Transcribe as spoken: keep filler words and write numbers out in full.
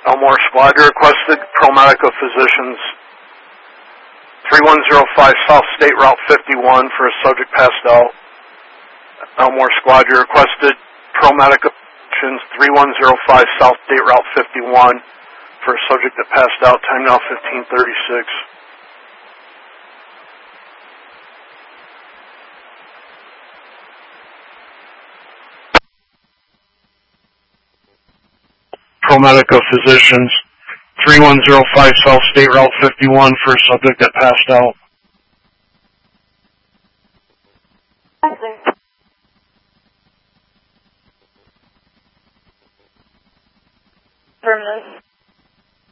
Elmore Squad, you requested ProMedica Physicians, three one zero five South State Route fifty-one for a subject passed out. Elmore Squad, you requested ProMedica Physicians, three one zero five South State Route fifty-one for a subject that passed out, time now fifteen thirty-six. ProMedica Physicians, three one zero five South State Route fifty-one for a subject that passed out. Affirmative.